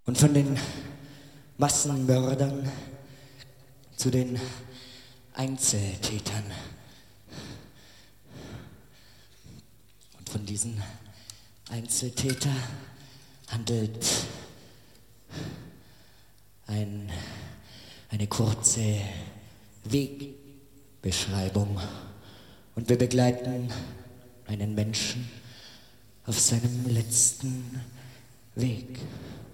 Und von den Massenmördern zu den Einzeltätern. Und von diesen Einzeltätern handelt eine kurze Wegbeschreibung. Und wir begleiten einen Menschen auf seinem letzten Weg.